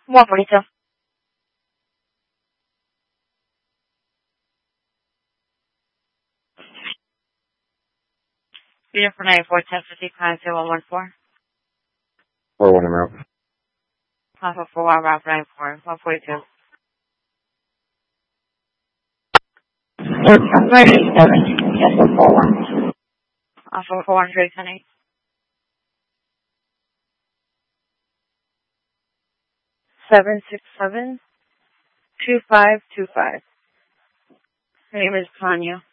142. Unit for 94, 1050, client 0114. 41 America. Alpha 41, Route 94, 142. 37, Alpha 41, Trade 10 767-2525. Her name is Tanya.